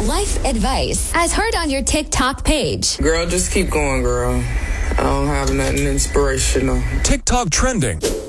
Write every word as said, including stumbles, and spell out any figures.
Life advice as heard on your TikTok page. Girl, just keep going, girl. I don't have nothing inspirational. TikTok trending.